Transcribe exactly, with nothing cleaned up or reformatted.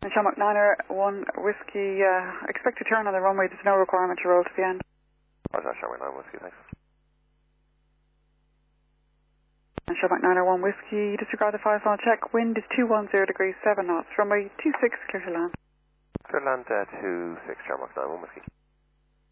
And Shamrock niner one Whiskey, uh, expect to turn on the runway. There's no requirement to roll to the end. Roger, Shamrock nine Whiskey, thanks. And Shamrock niner one Whiskey, disregard the five final check. Wind is two one zero degrees, seven knots. Runway two six, clear to land. Clear to land, uh, two six, Shamrock nine one Whiskey.